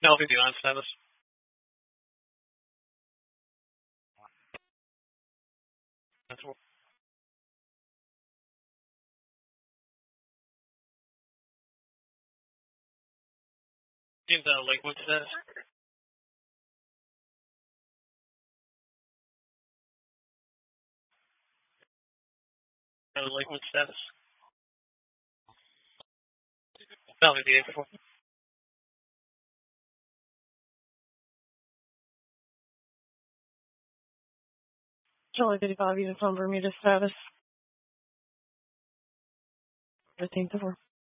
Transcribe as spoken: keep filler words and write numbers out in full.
L V D nine status. That's what. Give the liquid status. The liquid status. L V D eight four. Charlie fifty-five, units on Bermuda status. fifteen to four.